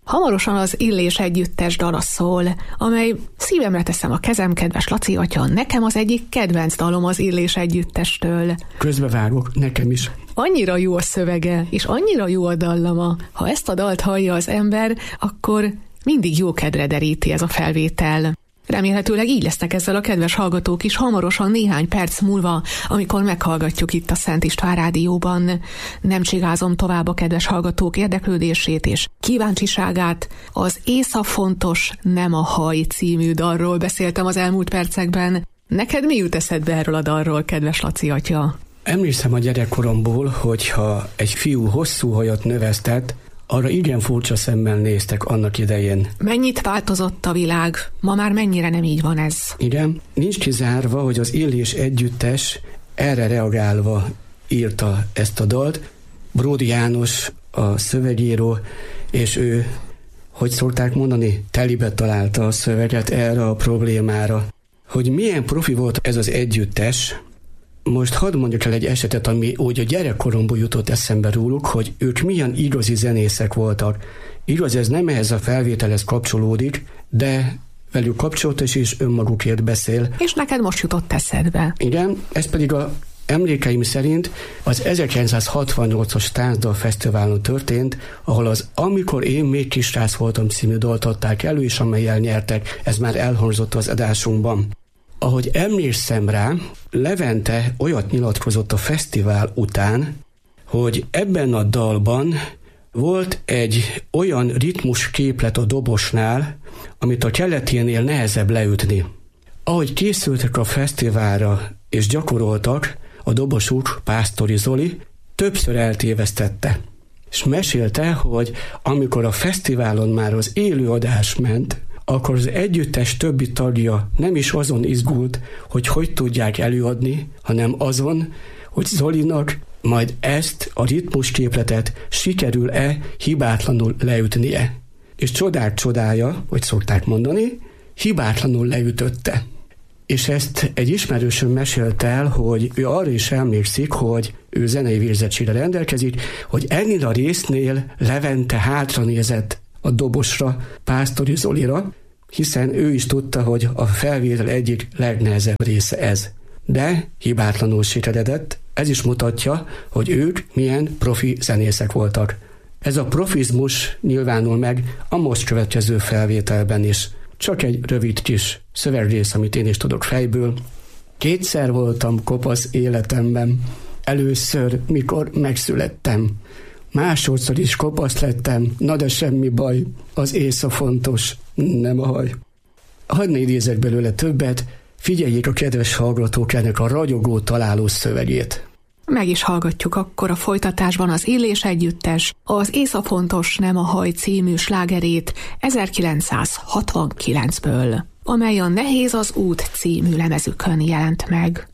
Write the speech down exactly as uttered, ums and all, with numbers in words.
Hamarosan az Illés együttes dala szól, amely szívemre teszem a kezem, kedves Laci atya, nekem az egyik kedvenc dalom az Illés együttestől. Közbevágok, nekem is. Annyira jó a szövege, és annyira jó a dallama. Ha ezt a dalt hallja az ember, akkor mindig jó kedre deríti ez a felvétel. Remélhetőleg így lesznek ezzel a kedves hallgatók is hamarosan néhány perc múlva, amikor meghallgatjuk itt a Szent István Rádióban. Nem csigázom tovább a kedves hallgatók érdeklődését és kíváncsiságát. Az Észa fontos, nem a haj című dalról beszéltem az elmúlt percekben. Neked mi jut eszedbe erről a dalról, kedves Laci atya? Emlékszem a gyerekkoromból, hogyha egy fiú hosszú hajat növesztett, arra igen furcsa szemmel néztek annak idején. Mennyit változott a világ? Ma már mennyire nem így van ez? Igen, nincs kizárva, hogy az Illés együttes erre reagálva írta ezt a dalt. Bródi János a szövegíró, és ő, hogy szokták mondani, telibe találta a szöveget erre a problémára. Hogy milyen profi volt ez az együttes, most hadd mondjuk el egy esetet, ami úgy a gyerekkoromból jutott eszembe róluk, hogy ők milyen igazi zenészek voltak. Igaz, ez nem ehhez a felvételhez kapcsolódik, de velük kapcsolatos és önmagukért beszél. És neked most jutott eszedbe. Igen, ez pedig a emlékeim szerint az ezerkilencszázhatvannyolcas Táncdal Fesztiválon történt, ahol az Amikor én még kisrác voltam című dalt adták elő, és amellyel nyertek, ez már elhangzott az adásunkban. Ahogy emlékszem rá, Levente olyat nyilatkozott a fesztivál után, hogy ebben a dalban volt egy olyan ritmus képlet a dobosnál, amit a keleténél nehezebb leütni. Ahogy készültek a fesztiválra és gyakoroltak, a dobosuk, Pásztori Zoli, többször eltévesztette. És mesélte, hogy amikor a fesztiválon már az élőadás ment, akkor az együttes többi tagja nem is azon izgult, hogy hogy tudják előadni, hanem azon, hogy Zolinak majd ezt a ritmusképletet sikerül-e hibátlanul leütnie. És csodák csodája, hogy szokták mondani, hibátlanul leütötte. És ezt egy ismerősöm mesélte el, hogy ő arra is emlékszik, hogy ő zenei végzettségre rendelkezik, hogy ennél a résznél Levente hátra nézett a dobosra, Pásztori Zolira, hiszen ő is tudta, hogy a felvétel egyik legnehezebb része ez. De hibátlanul sikeredett, ez is mutatja, hogy ők milyen profi zenészek voltak. Ez a profizmus nyilvánul meg a most következő felvételben is. Csak egy rövid kis szövegrész, amit én is tudok fejből. Kétszer voltam kopasz életemben, először, mikor megszülettem. Másodszor is kopasz lettem, na de semmi baj, az észa fontos, nem a haj. Hadd ne idézek belőle többet, figyeljék a kedves hallgatók ennek a ragyogó találó szövegét. Meg is hallgatjuk akkor a folytatásban az Illés együttes, az Észa fontos, nem a haj című slágerét ezerkilencszázhatvankilencből, amely a Nehéz az út című lemezükön jelent meg.